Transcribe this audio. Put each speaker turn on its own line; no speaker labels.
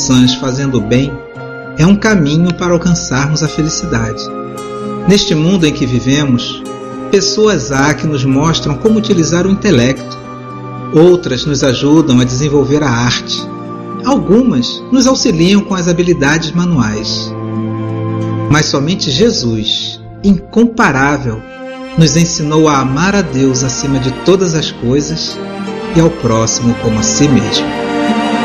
maçãs fazendo o bem é um caminho para alcançarmos a felicidade. Neste mundo em que vivemos, pessoas há que nos mostram como utilizar o intelecto, outras nos ajudam a desenvolver a arte, algumas nos auxiliam com as habilidades manuais. Mas somente Jesus, incomparável, nos ensinou a amar a Deus acima de todas as coisas e ao próximo como a si mesmo.